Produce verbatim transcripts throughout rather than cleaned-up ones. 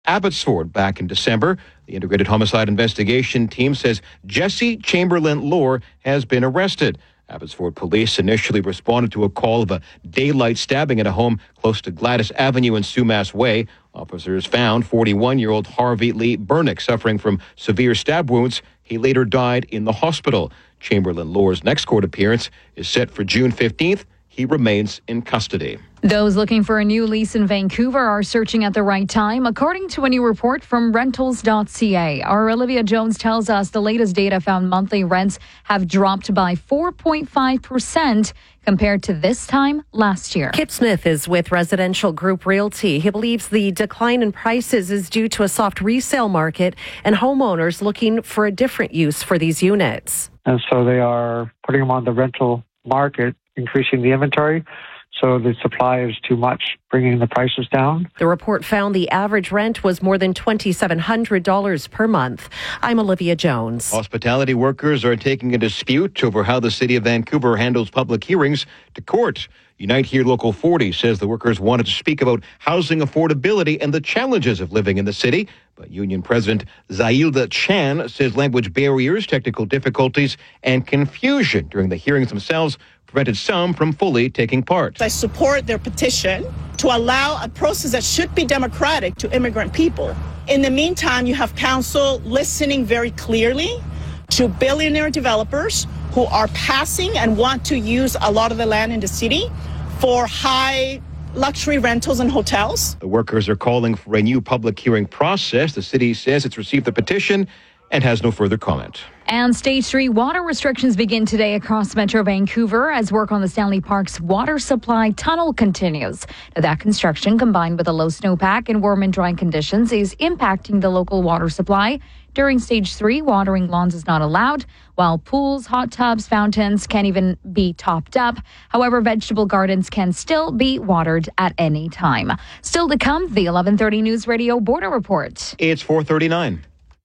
Abbotsford back in December. The Integrated Homicide Investigation Team says Jesse Chamberlain Lohr has been arrested. Abbotsford police initially responded to a call of a daylight stabbing at a home close to Gladys Avenue and Sumas Way. Officers found forty-one-year-old Harvey Lee Burnick suffering from severe stab wounds. He later died in the hospital. Chamberlain Lohr's next court appearance is set for June fifteenth. He remains in custody. Those looking for a new lease in Vancouver are searching at the right time, according to a new report from rentals dot c a. Our Olivia Jones tells us the latest data found monthly rents have dropped by four point five percent compared to this time last year. Kip Smith is with Residential Group Realty. He believes the decline in prices is due to a soft resale market and homeowners looking for a different use for these units. And so they are putting them on the rental market, increasing the inventory. So the supply is too much, bringing the prices down. The report found the average rent was more than two thousand seven hundred dollars per month. I'm Olivia Jones. Hospitality workers are taking a dispute over how the City of Vancouver handles public hearings to court. Unite Here Local forty says the workers wanted to speak about housing affordability and the challenges of living in the city. But Union President Zailda Chan says language barriers, technical difficulties, and confusion during the hearings themselves prevented some from fully taking part. I support their petition to allow a process that should be democratic to immigrant people. In the meantime, you have council listening very clearly to billionaire developers who are passing and want to use a lot of the land in the city for high luxury rentals and hotels. The workers are calling for a new public hearing process. The city says it's received the petition and has no further comment. And Stage three water restrictions begin today across Metro Vancouver as work on the Stanley Park's water supply tunnel continues. Now, that construction, combined with a low snowpack and warm and dry conditions, is impacting the local water supply. During Stage three, watering lawns is not allowed, while pools, hot tubs, fountains can't even be topped up. However, vegetable gardens can still be watered at any time. Still to come, the eleven thirty News Radio Border Report. It's four thirty-nine.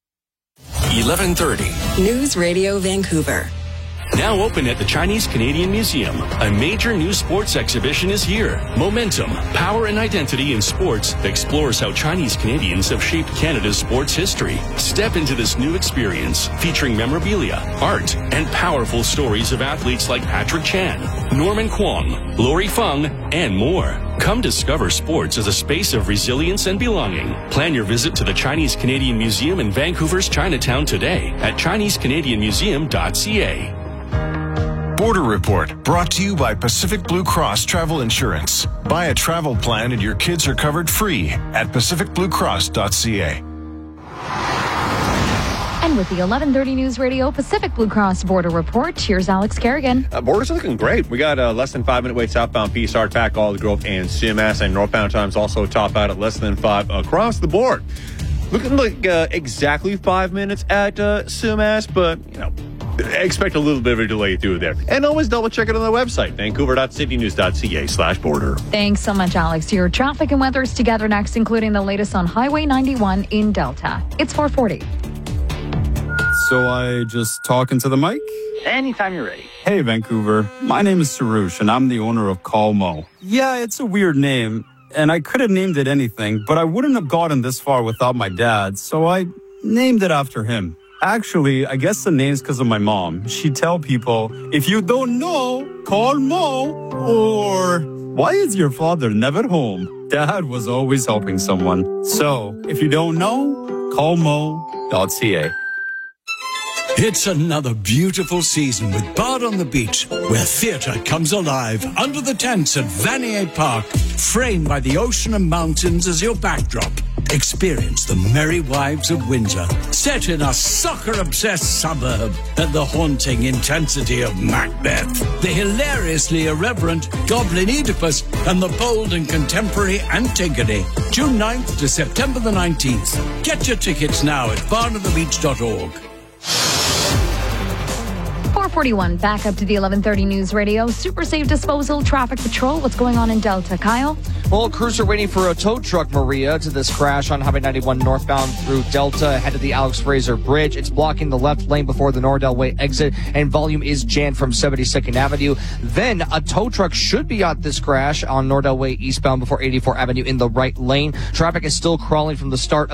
eleven thirty. News Radio Vancouver. Now open at the Chinese Canadian Museum. A major new sports exhibition is here. Momentum, Power and Identity in Sports explores how Chinese Canadians have shaped Canada's sports history. Step into this new experience featuring memorabilia, art, and powerful stories of athletes like Patrick Chan, Norman Kwong, Lori Feng, and more. Come discover sports as a space of resilience and belonging. Plan your visit to the Chinese Canadian Museum in Vancouver's Chinatown today at chinese canadian museum dot c a. Border Report, brought to you by Pacific Blue Cross Travel Insurance. Buy a travel plan and your kids are covered free at pacific blue cross dot c a. And with the eleven thirty News Radio Pacific Blue Cross Border Report, here's Alex Kerrigan. Uh, borders are looking great. We got a less than five minute wait southbound P S R, Tack, Olive Grove, and Sumas, and northbound times also top out at less than five across the board. Looking like uh, exactly five minutes at uh, Sumas, but, you know, expect a little bit of a delay through there. And always double check it on the website, vancouver dot city news dot c a slash border. Thanks so much, Alex. Your traffic and weather is together next, including the latest on Highway ninety-one in Delta. It's four forty. So I just talk into the mic? Anytime you're ready. Hey, Vancouver. My name is Sarush, and I'm the owner of Calmo. Yeah, it's a weird name, and I could have named it anything, but I wouldn't have gotten this far without my dad, so I named it after him. Actually, I guess the name's because of my mom. She'd tell people, if you don't know, call Mo. Or, why is your father never home? Dad was always helping someone. So, if you don't know, call mo dot c a. It's another beautiful season with Bard on the Beach, where theatre comes alive under the tents at Vanier Park, framed by the ocean and mountains as your backdrop. Experience the Merry Wives of Windsor, set in a soccer-obsessed suburb, and the haunting intensity of Macbeth, the hilariously irreverent Goblin Oedipus, and the bold and contemporary Antigone. June ninth to September the nineteenth. Get your tickets now at bard on the beach dot org. four forty-one, back up to the eleven thirty News Radio. Super Safe Disposal Traffic Patrol. What's going on in Delta, Kyle? Well, crews are waiting for a tow truck, Maria, to this crash on Highway ninety-one northbound through Delta ahead of the Alex Fraser Bridge. It's blocking the left lane before the Nordell Way exit, and volume is jammed from seventy-second Avenue. Then a tow truck should be at this crash on Nordell Way eastbound before eighty-fourth Avenue in the right lane. Traffic is still crawling from the start of